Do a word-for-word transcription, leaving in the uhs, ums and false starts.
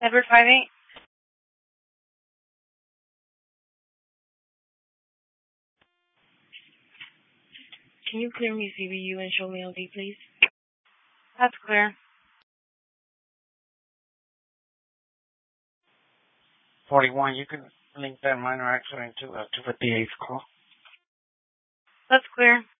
Edward five eight. Can you clear me C B U and show me L D, please? That's clear. forty-one, you can link that minor accident to uh, two fifty-eighth call. That's clear.